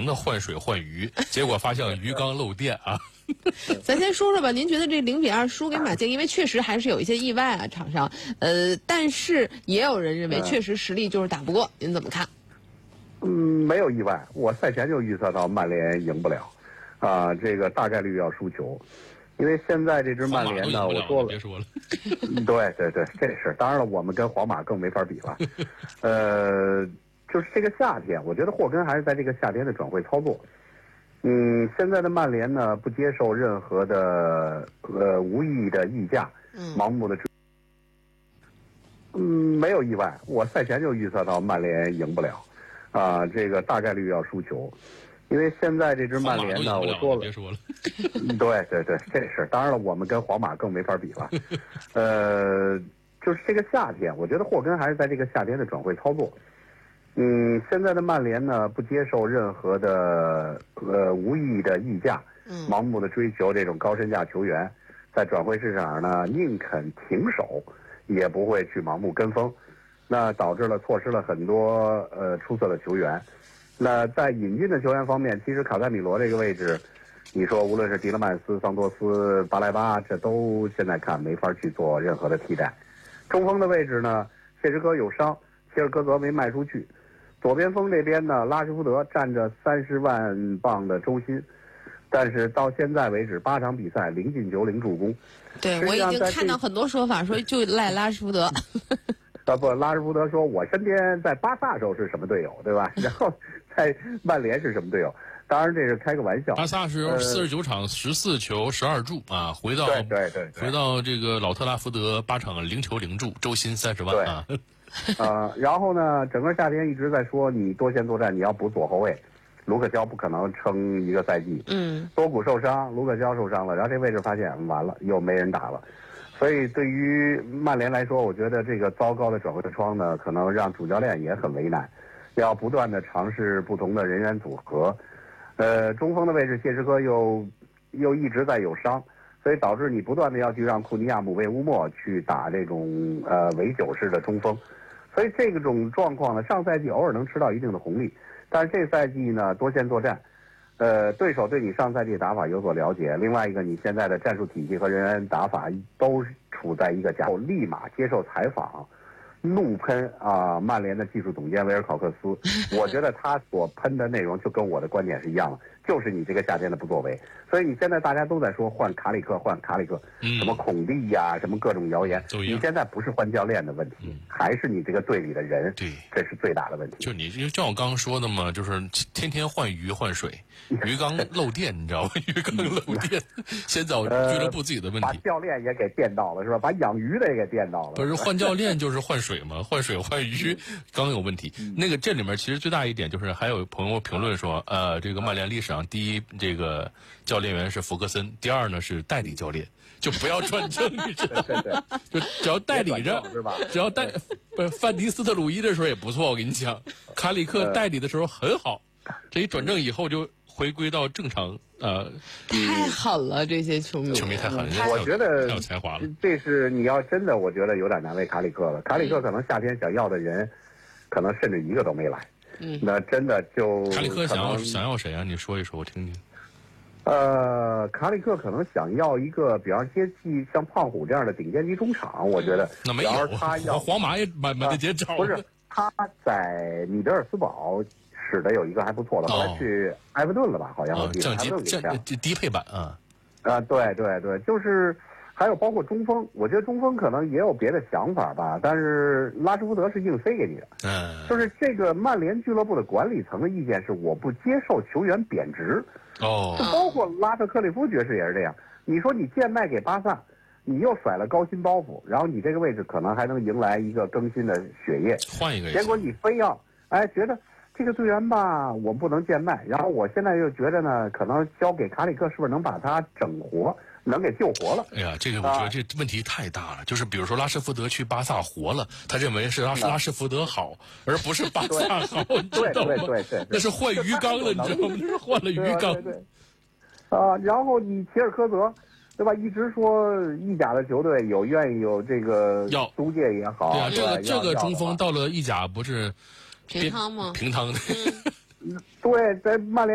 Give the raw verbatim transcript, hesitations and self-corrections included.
的换水换鱼，结果发现鱼缸漏电啊。 咱先说说吧，您觉得这零比二输给马竞，因为确实还是有一些意外啊，场上，呃，但是也有人认为确实实力就是打不过，您怎么看？ 嗯，没有意外，我赛前就预测到曼联赢不了，啊、这个大概率要输球，因为现在这支曼联呢，我说了， 别说了， 对对对，这是当然了，我们跟皇马更没法比了，呃，就是这个夏天，我觉得霍根还是在这个夏天的转会操作。嗯，现在的曼联呢，不接受任何的呃无意义的溢价，盲目的追。嗯，没有意外，我赛前就预测到曼联赢不了，啊、这个大概率要输球，因为现在这支曼联呢，我说了， 别说了， 对对对，这是当然了，我们跟皇马更没法比了，呃，就是这个夏天，我觉得霍根还是在这个夏天的转会操作。嗯，现在的曼联呢，不接受任何的呃无意义的溢价，盲目的追求这种高身价球员，在转会市场上呢，宁肯停手，也不会去盲目跟风，那导致了错失了很多呃出色的球员。那在引进的球员方面，其实卡塞米罗这个位置，你说无论是迪勒曼斯、桑托斯、巴莱巴，这都现在看没法去做任何的替代。中锋的位置呢，谢什戈有伤，切尔戈泽没卖出去。左边锋这边呢，拉什福德占着三十万镑的周薪，但是到现在为止八场比赛零进球零助攻。 对，我已经看到很多说法说就赖拉什福德。 啊不，拉什福德说我身边在巴萨时候是什么队友，对吧？然后在曼联是什么队友？当然这是开个玩笑。 巴萨是四十九场十四球十二助啊，回到对对 对, 对回到这个老特拉福德八场零球零助，周薪三十万啊。 呃，然后呢，整个夏天一直在说你多线作战，你要补左后卫，卢克肖不可能撑一个赛季。 嗯， 多古受伤，卢克肖受伤了，然后这位置发现完了，又没人打了。所以对于曼联来说，我觉得这个糟糕的转会窗呢，可能让主教练也很为难，要不断的尝试不同的人员组合。呃，中锋的位置谢什戈又又一直在有伤，所以导致你不断的要去让库尼亚、姆贝乌莫去打这种呃围九式的中锋。所以这种状况呢，上赛季偶尔能吃到一定的红利，但是这赛季呢多线作战，呃，对手对你上赛季打法有所了解，另外一个你现在的战术体系和人员打法都处在一个架构，立马接受采访，怒喷啊、呃、曼联的技术总监维尔考克斯，我觉得他所喷的内容就跟我的观点是一样的，就是你这个夏天的不作为。所以你现在大家都在说换卡里克换卡里克，什么孔蒂呀、啊，什么各种谣言，你现在不是换教练的问题，嗯、还是你这个队里的人， 对， 这是最大的问题。 就你就像我刚刚说的嘛，就是天天换鱼换水，鱼缸漏电，你知道吗？鱼缸漏电，先找俱乐部自己的问题、 呃，把教练也给电到了是吧？把养鱼的也给电到了。 不是换教练就是换水嘛，换水换鱼缸有问题。嗯、那个这里面其实最大一点就是还有朋友评论说，呃，这个曼联历史上第一这个教练员是福格森，第二呢是代理教练，就不要转正，你知道吗？就只要代理着是吧？只要代不范迪斯特鲁伊的时候也不错，我跟你讲，卡里克代理的时候很好，这一转正以后就回归到正常。呃， 太狠了，这些球迷， 球迷太狠了。 我觉得太有才华了。 这是你要真的，我觉得有点难为卡里克了。卡里克可能夏天想要的人，可能甚至一个都没来。嗯，那真的就卡里克想要想要谁啊？你说一说，我听听。 呃，卡里克可能想要一个，比方接替像胖虎这样的顶尖级中场，我觉得。 那没有， 他要皇马也满满大街找、 啊。不是，他在米德尔斯堡使的有一个还不错的，后来去埃弗顿了吧？好像我记得。 降级降低配版啊。 啊，对对对，就是还有包括中锋，我觉得中锋可能也有别的想法吧，但是拉什福德是硬塞给你的。嗯。就是这个曼联俱乐部的管理层的意见是，我不接受球员贬值。 哦， 包括拉特克利夫爵士也是这样。你说你贱卖给巴萨，你又甩了高薪包袱，然后你这个位置可能还能迎来一个更新的血液， 换一个。 结果你非要，哎，觉得这个队员吧，我不能贱卖，然后我现在又觉得呢，可能交给卡里克是不是能把他整活，能给救活了？ 哎呀，这个我觉得这问题太大了。啊、就是比如说拉什福德去巴萨活了，他认为是拉拉什福德好，而不是巴萨好，你知道吗？ 对对对对， 那是换鱼缸了，你知道吗？那是换了鱼缸。 对对对啊，然后你齐尔科泽，对吧？一直说意甲的球队有愿意有这个要租借也好， 对啊，这个这个中锋到了意甲不是平汤吗？ 平汤的。 嗯、 对，在曼联。